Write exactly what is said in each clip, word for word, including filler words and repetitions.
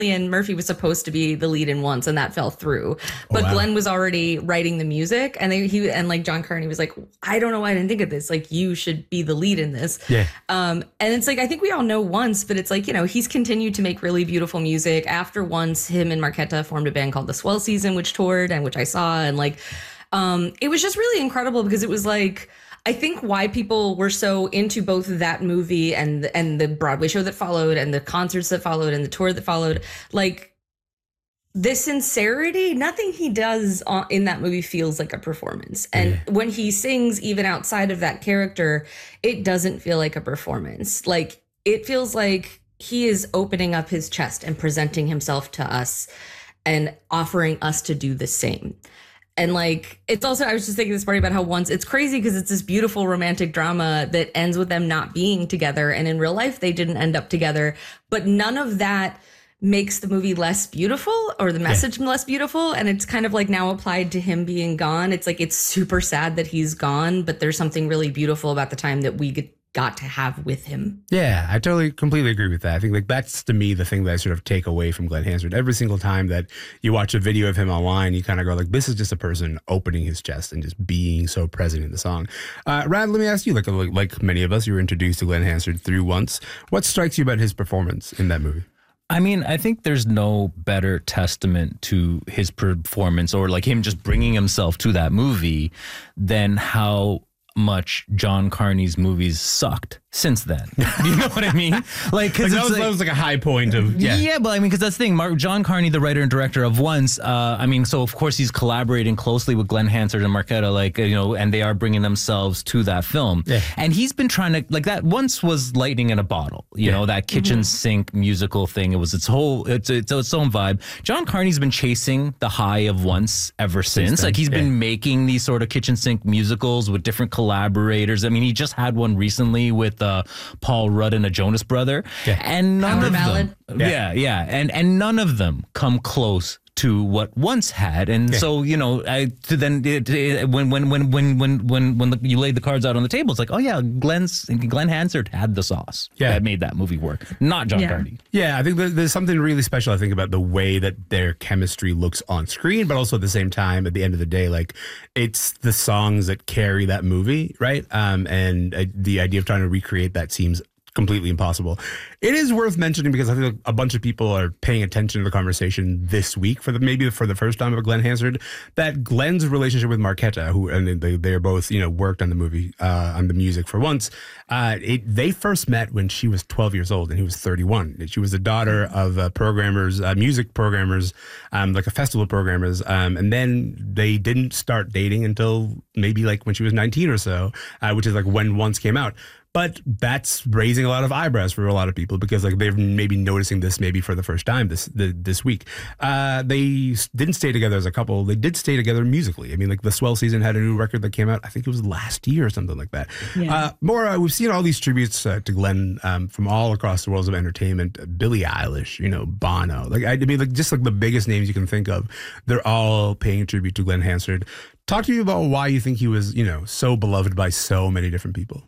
Cillian Murphy was supposed to be the lead in Once, and that fell through. But oh, wow. Glenn was already writing the music, and they, he and like John Carney was like, I don't know why I didn't think of this. Like, you should be the lead in this. Yeah. Um, and it's like, I think we all know Once, but it's like, you know, he's continued to make really beautiful music. After Once, him and Marketa formed a band called The Swell Season, which toured and which I saw, and like, um, it was just really incredible because it was like, I think why people were so into both that movie and and the Broadway show that followed and the concerts that followed and the tour that followed, like the sincerity, nothing he does in that movie feels like a performance. And yeah. when he sings, even outside of that character, it doesn't feel like a performance. Like, it feels like he is opening up his chest and presenting himself to us and offering us to do the same. And like, it's also, I was just thinking this morning about how Once, it's crazy because it's this beautiful romantic drama that ends with them not being together. And in real life, they didn't end up together. But none of that makes the movie less beautiful or the message yeah. less beautiful. And it's kind of like now applied to him being gone. It's like, it's super sad that he's gone, but there's something really beautiful about the time that we get got to have with him. Yeah, I totally, completely agree with that. I think like that's to me the thing that I sort of take away from Glenn Hansard. Every single time that you watch a video of him online, you kind of go like, this is just a person opening his chest and just being so present in the song. Uh, Rad, let me ask you, like, like like many of us, you were introduced to Glenn Hansard through Once. What strikes you about his performance in that movie? I mean, I think there's no better testament to his performance or like him just bringing himself to that movie than how much John Carney's movies sucked since then. You know what I mean? Like, like, cause that, was, like, that was like a high point of yeah. Yeah, but I mean, because that's the thing. Mark, John Carney, the writer and director of Once. Uh, I mean, so of course he's collaborating closely with Glenn Hansard and Marketa, like you know, and they are bringing themselves to that film. Yeah. And he's been trying to like that. Once was lightning in a bottle. You yeah. know, that kitchen mm-hmm. sink musical thing. It was its whole it's it's its own vibe. John Carney's been chasing the high of Once ever since. since like he's yeah. been making these sort of kitchen sink musicals with different collaborators. I mean, he just had one recently with uh, Paul Rudd and a Jonas Brother, yeah. and none Power of ballad. them, yeah. yeah, yeah, and and none of them come close to what Once had, and yeah. so you know, I to then it, it, when when when when when when when the, you laid the cards out on the table, it's like, oh yeah, Glenn's Glenn Hansard had the sauce yeah. that made that movie work, not John yeah. Carney. Yeah, I think there's something really special. I think about the way that their chemistry looks on screen, but also at the same time, at the end of the day, like it's the songs that carry that movie, right? Um, and uh, the idea of trying to recreate that seems completely impossible. It is worth mentioning because I think a bunch of people are paying attention to the conversation this week for the maybe for the first time of Glenn Hansard, that Glenn's relationship with Marketa, who and they they are both you know worked on the movie uh, on the music for Once. Uh, it, they first met when she was twelve years old and he was thirty-one. She was the daughter of uh, programmers, uh, music programmers, um, like a festival programmers, um, and then they didn't start dating until maybe like when she was nineteen or so, uh, which is like when Once came out. But that's raising a lot of eyebrows for a lot of people because like they're maybe noticing this maybe for the first time this the, this week. Uh, they didn't stay together as a couple. They did stay together musically. I mean, like the Swell Season had a new record that came out. I think it was last year or something like that. Yeah. Uh, Maura, we've seen all these tributes uh, to Glenn um, from all across the worlds of entertainment. Billie Eilish, you know, Bono. Like I mean, like just like the biggest names you can think of. They're all paying tribute to Glenn Hansard. Talk to me about why you think he was, you know, so beloved by so many different people.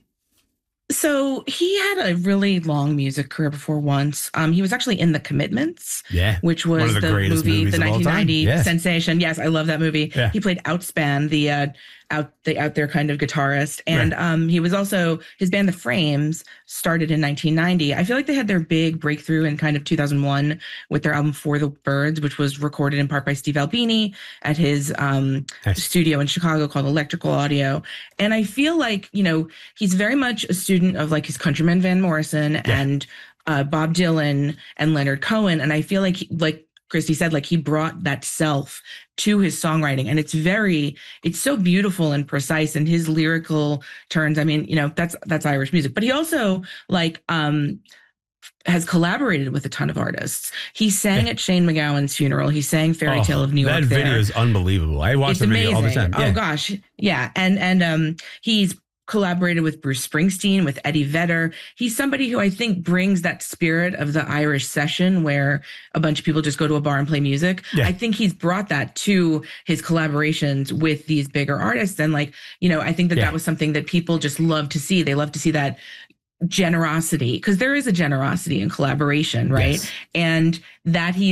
So he had a really long music career before Once. Um, he was actually in The Commitments, yeah, which was the, the movie, the nineteen ninety yes. sensation. Yes, I love that movie. Yeah. He played Outspan, the uh, out the out there kind of guitarist, and right. um, he was also his band, The Frames, started in nineteen ninety. I feel like they had their big breakthrough in kind of two thousand one with their album For the Birds, which was recorded in part by Steve Albini at his um, nice. studio in Chicago called Electrical Audio. And I feel like you know he's very much a student of like his countryman Van Morrison yeah. and uh, Bob Dylan and Leonard Cohen. And I feel like, he, like Christy said, like he brought that self to his songwriting. And it's very, it's so beautiful and precise. And his lyrical turns, I mean, you know, that's, that's Irish music. But he also like, um, has collaborated with a ton of artists. He sang at Shane MacGowan's funeral. He sang Fairy Tale oh, of New York. That video there. is unbelievable. I watch it's the video amazing. all the time. Yeah. Oh gosh. Yeah. And, and um, he's collaborated with Bruce Springsteen, with Eddie Vedder. He's somebody who I think brings that spirit of the Irish session where a bunch of people just go to a bar and play music. Yeah. I think he's brought that to his collaborations with these bigger artists. And like, you know, I think that yeah. that was something that people just love to see. They love to see that generosity, because there is a generosity in collaboration, right? Yes. And that he